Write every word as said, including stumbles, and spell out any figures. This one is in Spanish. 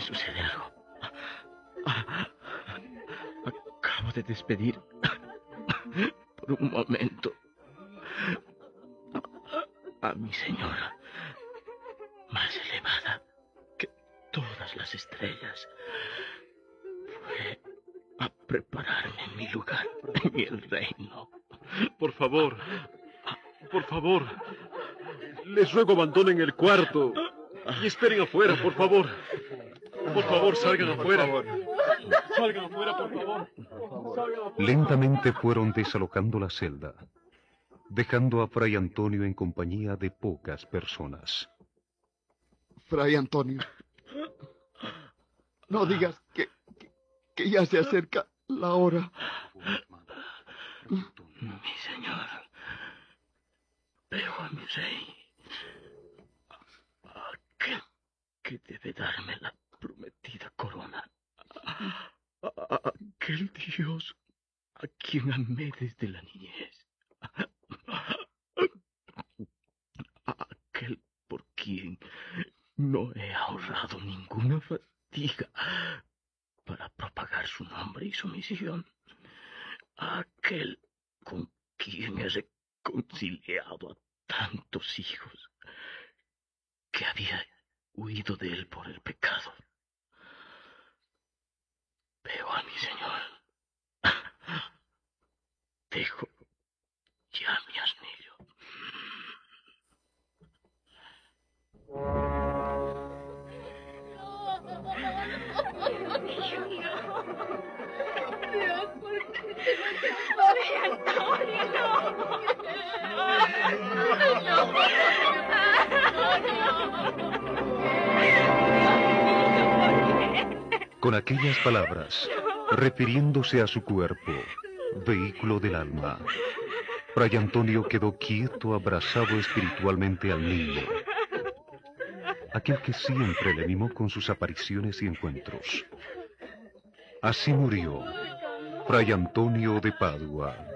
sucede algo. Acabo de despedir por un momento a, a mi señora, más elevada que todas las estrellas. Fue a prepararme mi lugar en el reino. Por favor, por favor, les ruego abandonen el cuarto y esperen afuera, por favor. Por favor, salgan afuera. Salgan afuera, por favor. Salgan afuera. Lentamente fueron desalojando la celda, dejando a Fray Antonio en compañía de pocas personas. Fray Antonio, no digas que, que, que ya se acerca la hora. Mi señor, veo a mi rey, aquel que debe darme la prometida corona, aquel Dios a quien amé desde la niñez, aquel por quien no he ahorrado ninguna fatiga para propagar su nombre y su misión, aquel con quien he reconciliado a tantos hijos que había huido de él por el pecado. Veo a mi señor. Dejo ya mi asnillo. Dios, ¿por qué? Fray Antonio, no. Con aquellas palabras, refiriéndose a su cuerpo, vehículo del alma, Fray Antonio quedó quieto, abrazado espiritualmente al niño, aquel que siempre le mimó con sus apariciones y encuentros. Así murió Fray Antonio de Padua.